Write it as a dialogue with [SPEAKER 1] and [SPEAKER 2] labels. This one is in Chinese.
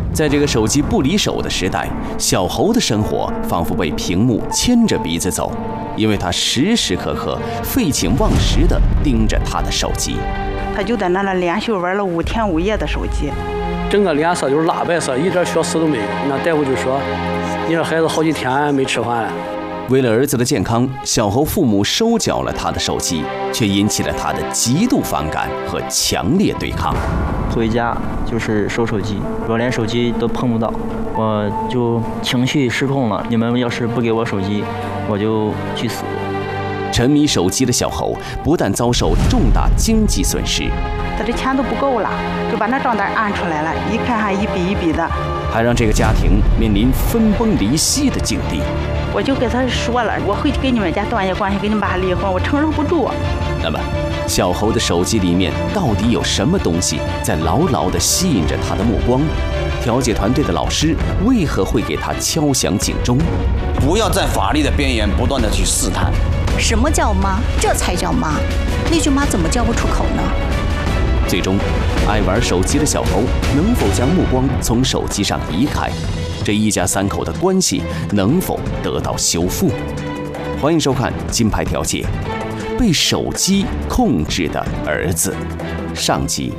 [SPEAKER 1] 在这个手机不离手的时代，小侯的生活仿佛被屏幕牵着鼻子走，因为他时时刻刻废寝忘食地盯着他的手机。
[SPEAKER 2] 他就在那连续玩了5天5夜的手机，
[SPEAKER 3] 整个脸色就是蜡白色，一点血丝都没有。那大夫就说，你这孩子好几天没吃饭了。
[SPEAKER 1] 为了儿子的健康，小侯父母收缴了他的手机，却引起了他的极度反感和强烈对抗。
[SPEAKER 4] 回家就是收手机，我连手机都碰不到，我就情绪失控了。你们要是不给我手机，我就去死。
[SPEAKER 1] 沉迷手机的小侯不但遭受重大经济损失，
[SPEAKER 2] 他这钱都不够了，就把那账单按出来了，一看还一笔一笔的，
[SPEAKER 1] 还让这个家庭面临分崩离析的境地。
[SPEAKER 2] 我就跟他说了，我会跟你们家断绝关系，跟你们爸离婚，我承受不住。
[SPEAKER 1] 那么，小侯的手机里面到底有什么东西在牢牢地吸引着他的目光？调解团队的老师为何会给他敲响警钟？
[SPEAKER 5] 不要在法律的边缘不断地去试探。
[SPEAKER 6] 什么叫妈？这才叫妈。那句妈怎么叫不出口呢？
[SPEAKER 1] 最终，爱玩手机的小侯能否将目光从手机上移开？这一家3口的关系能否得到修复？欢迎收看《金牌调解》，被手机控制的儿子上集。